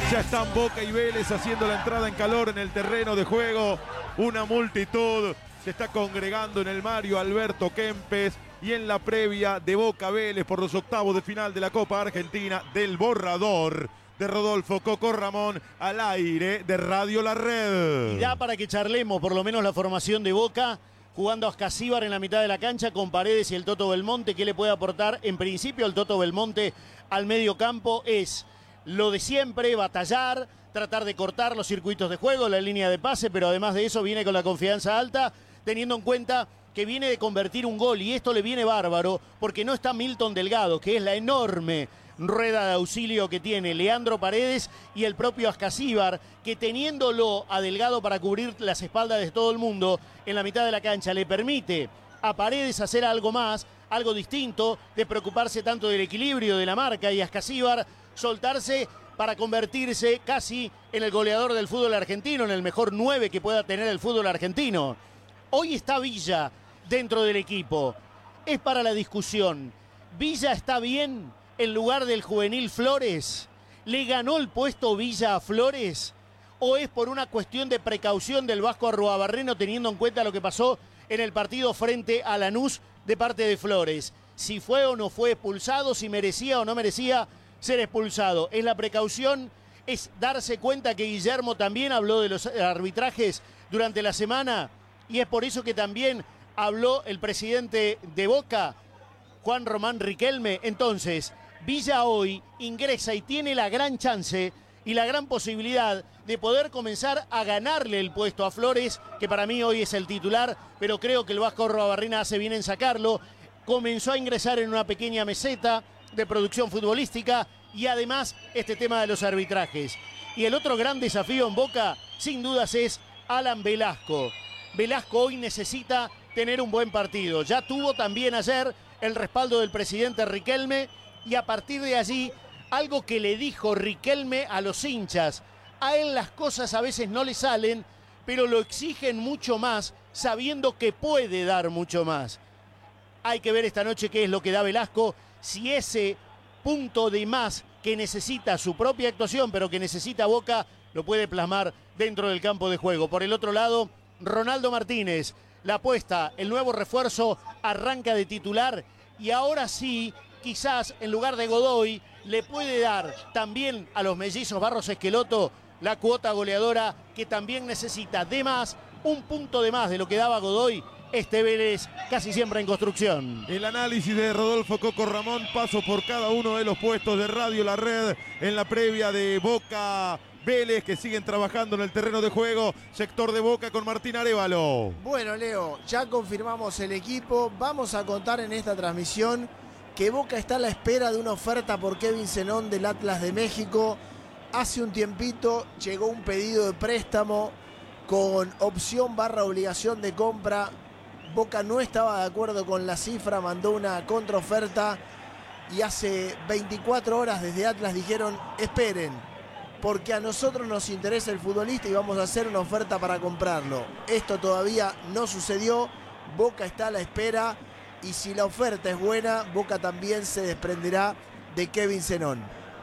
Ya están Boca y Vélez haciendo la entrada en calor en el terreno de juego. Una multitud se está congregando en el Mario Alberto Kempes y en la previa de Boca Vélez por los octavos de final de la Copa Argentina del borrador de Rodolfo Coco Ramón al aire de Radio La Red. Y da para que charlemos por lo menos la formación de Boca, jugando a Ascasíbar en la mitad de la cancha con Paredes y el Toto Belmonte. ¿Qué le puede aportar en principio el Toto Belmonte al medio campo? Es lo de siempre, batallar, tratar de cortar los circuitos de juego, la línea de pase, pero además de eso viene con la confianza alta, teniendo en cuenta que viene de convertir un gol, y esto le viene bárbaro porque no está Milton Delgado, que es la enorme rueda de auxilio que tiene Leandro Paredes y el propio Ascasíbar, que teniéndolo a Delgado para cubrir las espaldas de todo el mundo en la mitad de la cancha, le permite a Paredes hacer algo más, algo distinto, de preocuparse tanto del equilibrio de la marca, y Ascasíbar soltarse para convertirse casi en el goleador del fútbol argentino, en el mejor 9 que pueda tener el fútbol argentino. Hoy está Villa dentro del equipo. Es para la discusión. ¿Villa está bien en lugar del juvenil Flores? ¿Le ganó el puesto Villa a Flores? ¿O es por una cuestión de precaución del Vasco Arruabarreno, teniendo en cuenta lo que pasó en el partido frente a Lanús de parte de Flores? Si fue o no fue expulsado, si merecía o no merecía ser expulsado. Es la precaución, es darse cuenta que Guillermo también habló de los arbitrajes durante la semana, y es por eso que también habló el presidente de Boca, Juan Román Riquelme. Entonces, Villa hoy ingresa y tiene la gran chance y la gran posibilidad de poder comenzar a ganarle el puesto a Flores, que para mí hoy es el titular, pero creo que el Vasco Arruabarrena hace bien en sacarlo. Comenzó a ingresar en una pequeña meseta de producción futbolística, y además este tema de los arbitrajes. Y el otro gran desafío en Boca, sin dudas, es Alan Velasco. Velasco hoy necesita tener un buen partido. Ya tuvo también ayer el respaldo del presidente Riquelme, y a partir de allí, algo que le dijo Riquelme a los hinchas: a él las cosas a veces no le salen, pero lo exigen mucho más, sabiendo que puede dar mucho más. Hay que ver esta noche qué es lo que da Velasco, si ese punto de más que necesita su propia actuación, pero que necesita Boca, lo puede plasmar dentro del campo de juego. Por el otro lado, Ronaldo Martínez, la apuesta, el nuevo refuerzo, arranca de titular, y ahora sí, quizás en lugar de Godoy, le puede dar también a los mellizos Barros Esqueloto la cuota goleadora que también necesita. De más, un punto de más de lo que daba Godoy, este Vélez casi siempre en construcción. El análisis de Rodolfo Coco Ramón, paso por cada uno de los puestos de Radio La Red en la previa de Boca Vélez, que siguen trabajando en el terreno de juego. Sector de Boca con Martín Arévalo. Bueno, Leo, ya confirmamos el equipo. Vamos a contar en esta transmisión que Boca está a la espera de una oferta por Kevin Zenón del Atlas de México. Hace un tiempito llegó un pedido de préstamo con opción / obligación de compra. Boca no estaba de acuerdo con la cifra, mandó una contraoferta, y hace 24 horas desde Atlas dijeron: esperen, porque a nosotros nos interesa el futbolista y vamos a hacer una oferta para comprarlo. Esto todavía no sucedió, Boca está a la espera, y si la oferta es buena, Boca también se desprenderá de Kevin Zenón.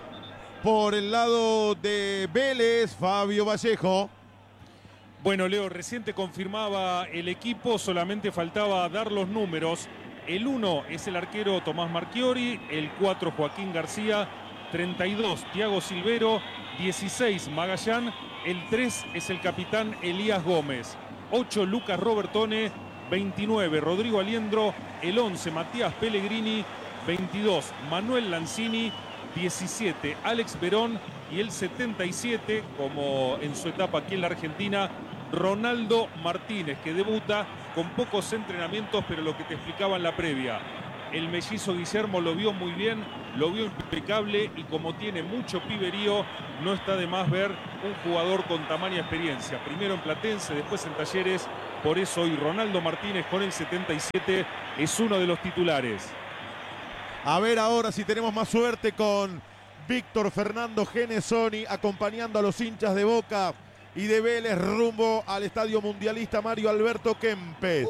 Por el lado de Vélez, Fabio Vallejo. Bueno, Leo, recién te confirmaba el equipo, solamente faltaba dar los números. El 1 es el arquero Tomás Marchiori, el 4 Joaquín García, 32 Thiago Silvero, 16 Magallán, el 3 es el capitán Elías Gómez, 8 Lucas Robertone, 29 Rodrigo Aliendro, el 11 Matías Pellegrini, 22 Manuel Lanzini, 17 Alex Verón, y el 77, como en su etapa aquí en la Argentina, Ronaldo Martínez, que debuta con pocos entrenamientos, pero lo que te explicaba en la previa, el mellizo Guillermo lo vio muy bien, lo vio impecable, y como tiene mucho piberío, no está de más ver un jugador con tamaña experiencia, primero en Platense, después en Talleres. Por eso hoy Ronaldo Martínez con el 77 es uno de los titulares. A ver ahora si tenemos más suerte con Víctor Fernando Genesoni acompañando a los hinchas de Boca y de Vélez rumbo al Estadio Mundialista Mario Alberto Kempes.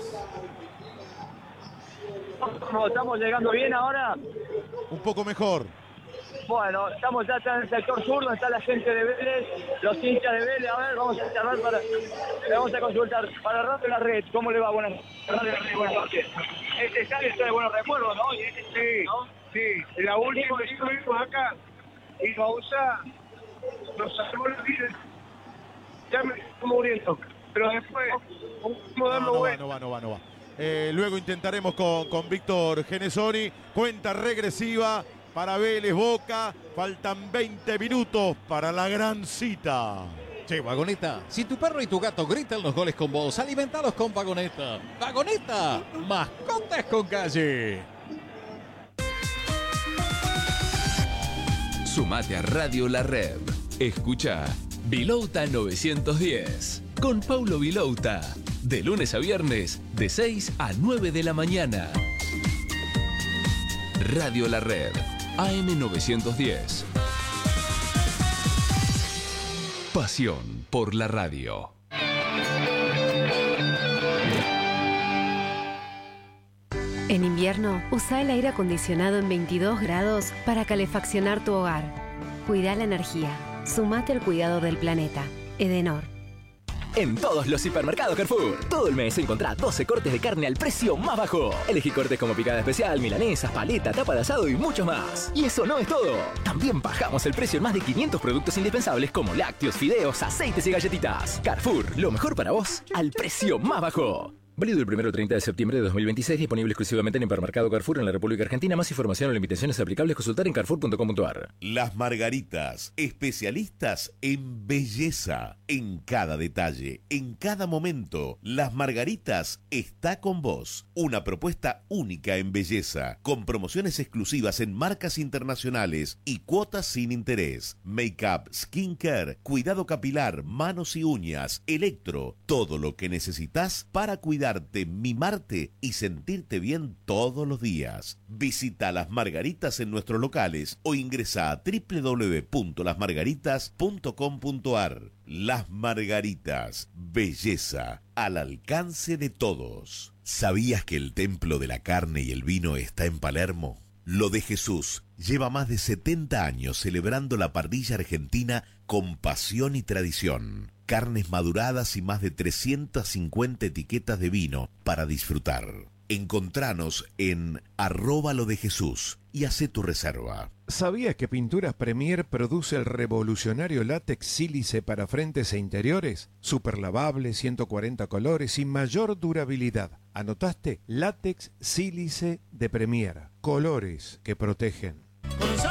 ¿Estamos llegando bien ahora? Un poco mejor. Bueno, estamos ya en el sector sur, donde está la gente de Vélez, los hinchas de Vélez. A ver, vamos a charlar le vamos a consultar. Para Radio La Red, ¿cómo le va? Buenas noches. Este estadio está de buenos recuerdos, ¿no? Sí, ¿no? Sí. La última vez que estuvimos acá, y Bausa nos salvó la vida. Ya me estoy muriendo. Pero después, vamos dando vueltas. No va. Luego intentaremos con Víctor Genesoni. Cuenta regresiva para Vélez Boca. Faltan 20 minutos para la gran cita. Che, Vagoneta, si tu perro y tu gato gritan los goles con vos, alimentalos con Vagoneta. ¡Vagoneta! ¡Mascotas con calle! Sumate a Radio La Red. Escucha Vilouta 910 con Paulo Vilouta. De lunes a viernes, de 6 a 9 de la mañana. Radio La Red, AM 910. Pasión por la radio. En invierno, usa el aire acondicionado en 22 grados para calefaccionar tu hogar. Cuida la energía. Sumate al cuidado del planeta. Edenor. En todos los hipermercados Carrefour, todo el mes encontrá 12 cortes de carne al precio más bajo. Elegí cortes como picada especial, milanesas, paleta, tapa de asado y mucho más. Y eso no es todo. También bajamos el precio en más de 500 productos indispensables como lácteos, fideos, aceites y galletitas. Carrefour, lo mejor para vos al precio más bajo. Válido el 1 al 30 de septiembre de 2026, disponible exclusivamente en Hipermercado Carrefour en la República Argentina. Más información o limitaciones aplicables consultar en carrefour.com.ar. Las Margaritas, especialistas en belleza, en cada detalle, en cada momento. Las Margaritas está con vos. Una propuesta única en belleza, con promociones exclusivas en marcas internacionales y cuotas sin interés. Make-up, skincare, cuidado capilar, manos y uñas, electro, todo lo que necesitas para cuidarte, mimarte y sentirte bien todos los días. Visita Las Margaritas en nuestros locales o ingresa a www.lasmargaritas.com.ar. Las Margaritas, belleza al alcance de todos. ¿Sabías que el templo de la carne y el vino está en Palermo? Lo de Jesús lleva más de 70 años celebrando la parrilla argentina con pasión y tradición. Carnes maduradas y más de 350 etiquetas de vino para disfrutar. Encontranos en @lodejesús y hacé tu reserva. ¿Sabías que Pinturas Premier produce el revolucionario látex sílice para frentes e interiores? Super lavable, 140 colores y mayor durabilidad. ¿Anotaste? Látex sílice de Premier. Colores que protegen.